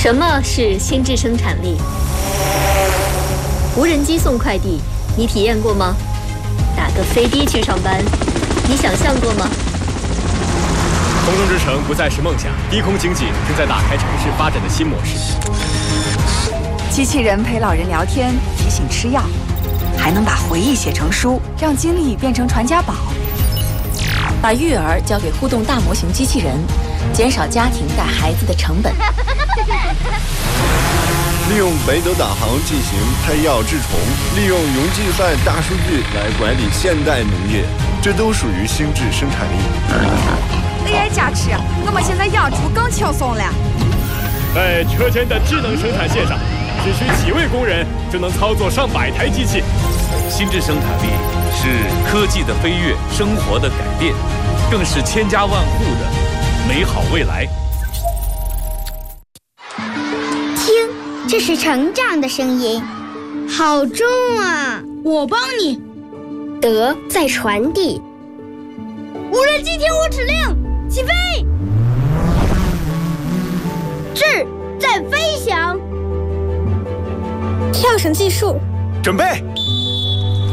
什么是心智生产力？无人机送快递，你体验过吗？打个飞的去上班，你想象过吗？ 空中之城不再是梦想，低空经济正在打开城市发展的新模式。 机器人陪老人聊天，提醒吃药，还能把回忆写成书，让经历变成传家宝。 把育儿交给互动大模型机器人，减少家庭带孩子的成本。 利用北斗导航进行配药治虫，利用云计算大数据来管理现代农业，这都属于心智生产力。 AI 加持，我们现在养猪更轻松了。 在车间的智能生产线上，只需几位工人就能操作上百台机器。 心智生产力是科技的飞跃，生活的改变，更是千家万户的美好未来。 听，这是成长的声音，好重啊！ 我帮你。 德在传递。 无人机听我指令，起飞！ 智在飞翔。 跳绳技术， 准备。